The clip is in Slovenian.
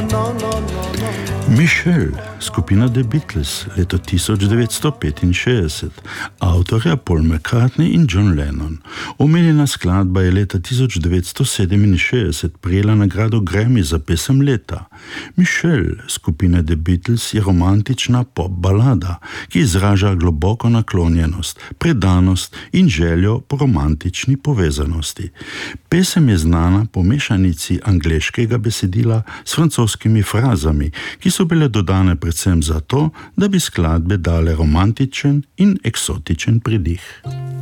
Michelle, skupina The Beatles, leto 1965, avtorja Paul McCartney in John Lennon. Omenjena skladba je leta 1967 prejela nagrado Grammy za pesem leta. Michelle, skupina The Beatles, je romantična pop balada, ki izraža globoko naklonjenost, predanost in željo po romantični povezanosti. Pesem je znana po mešanici angleškega besedila s francoskimi frazami, ki so bile dodane predvsem zato, da bi skladbe dale romantičen in eksotičen pridih.